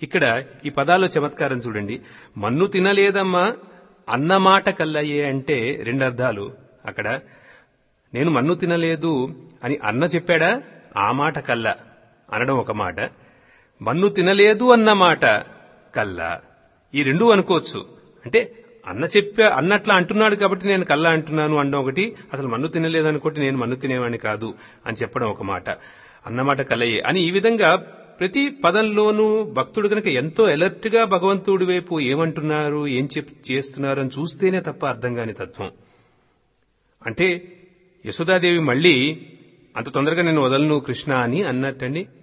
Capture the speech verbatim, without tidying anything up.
ఇక్కడ ఈ పదాల్లో చమత్కారం చూడండి. మన్ను తినలేదమ్మా అన్నమాట కల్లయ్యే అంటే రెండు అర్థాలు. అక్కడ నేను మన్ను తినలేదు అని అన్న చెప్పాడా, ఆ మాట కల్ల అనడం ఒక మాట. మన్ను తినలేదు అన్న మాట కల్ల, ఈ రెండు అనుకోవచ్చు. అంటే అన్న చెప్పా అన్నట్లా అంటున్నాడు కాబట్టి నేను కల్లా అంటున్నాను అనడం ఒకటి, అసలు మన్ను తినలేదు అనుకోటి నేను మన్ను తినేవాడిని కాదు అని చెప్పడం ఒక మాట. అన్నమాట కలయే అని ఈ విధంగా ప్రతి పదంలోనూ భక్తుడు కనుక ఎంతో అలర్ట్ గా భగవంతుడి వైపు ఏమంటున్నారు, ఏం చెప్ చేస్తున్నారు అని చూస్తేనే తప్ప అర్థం కాని తత్వం. అంటే యశోదాదేవి మళ్లీ అంత తొందరగా నేను వదలను కృష్ణ అని అన్నట్టండి.